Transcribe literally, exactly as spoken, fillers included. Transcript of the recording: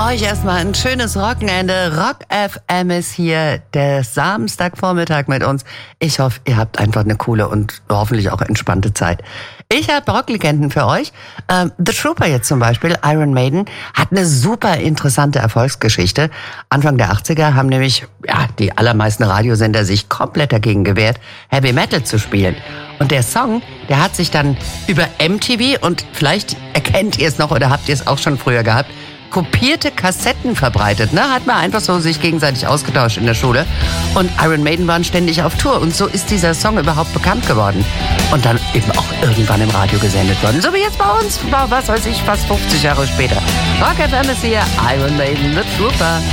euch erstmal ein schönes Wochenende. Rock F M ist hier, der Samstagvormittag mit uns. Ich hoffe, ihr habt einfach eine coole und hoffentlich auch entspannte Zeit. Ich habe Rocklegenden für euch. Ähm, The Trooper jetzt zum Beispiel, Iron Maiden, hat eine super interessante Erfolgsgeschichte. Anfang der achtziger haben nämlich ja die allermeisten Radiosender sich komplett dagegen gewehrt, Heavy Metal zu spielen. Und der Song, der hat sich dann über M T V, und vielleicht erkennt ihr es noch oder habt ihr es auch schon früher gehabt, kopierte Kassetten verbreitet, ne? Hat man einfach so sich gegenseitig ausgetauscht in der Schule. Und Iron Maiden waren ständig auf Tour. Und so ist dieser Song überhaupt bekannt geworden. Und dann eben auch irgendwann im Radio gesendet worden. So wie jetzt bei uns, was weiß ich, fast fünfzig Jahre später. Rock F M ist hier, Iron Maiden, The Trooper.